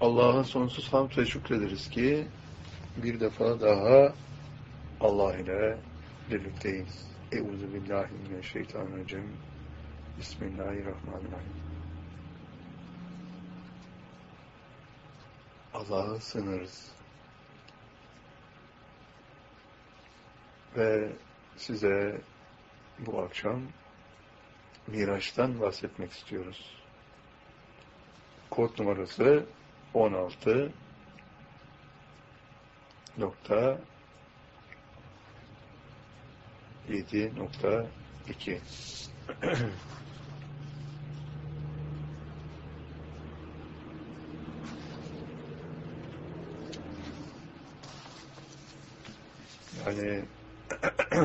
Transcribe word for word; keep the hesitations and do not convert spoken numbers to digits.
Allah'a sonsuz hamd ve şükrederiz ki bir defa daha Allah ile birlikteyiz. Euzubillahimineşşeytanirracim. Bismillahirrahmanirrahim. Allah'a sığınırız. Ve size bu akşam Miraç'tan bahsetmek istiyoruz. Kod numarası on altı nokta yedi nokta iki. Yani